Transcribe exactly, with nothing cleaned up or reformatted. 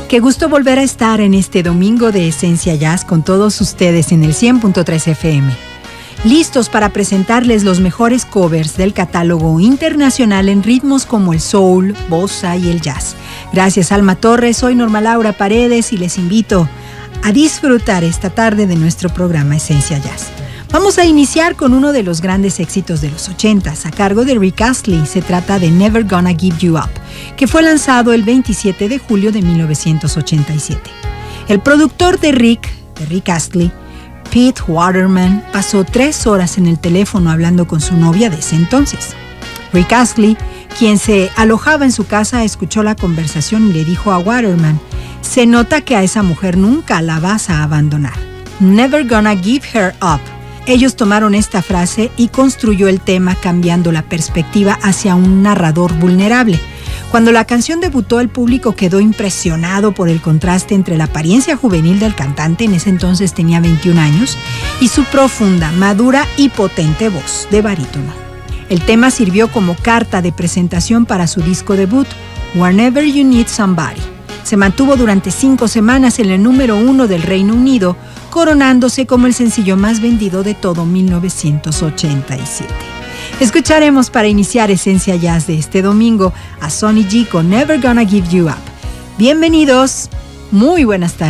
Qué gusto volver a estar en este domingo de Esencia Jazz con todos ustedes en el cien punto tres F M. Listos para presentarles los mejores covers del catálogo internacional en ritmos como el soul, bossa y el jazz. Gracias, Alma Torres. Soy Norma Laura Paredes y les invito a disfrutar esta tarde de nuestro programa Esencia Jazz. Vamos a iniciar con uno de los grandes éxitos de los ochentas, a cargo de Rick Astley. Se trata de Never Gonna Give You Up, que fue lanzado el veintisiete de julio de mil novecientos ochenta y siete. El productor de Rick, de Rick Astley, Pete Waterman, pasó tres horas en el teléfono hablando con su novia de ese entonces. Rick Astley, quien se alojaba en su casa, escuchó la conversación y le dijo a Waterman: se nota que a esa mujer nunca la vas a abandonar. Never gonna give her up. Ellos tomaron esta frase y construyó el tema cambiando la perspectiva hacia un narrador vulnerable. Cuando la canción debutó, el público quedó impresionado por el contraste entre la apariencia juvenil del cantante, en ese entonces tenía veintiún años, y su profunda, madura y potente voz de barítono. El tema sirvió como carta de presentación para su disco debut, Whenever You Need Somebody. Se mantuvo durante cinco semanas en el número uno del Reino Unido, coronándose como el sencillo más vendido de todo mil novecientos ochenta y siete. Escucharemos para iniciar Esencia Jazz de este domingo a Sonny G con Never Gonna Give You Up. Bienvenidos, muy buenas tardes.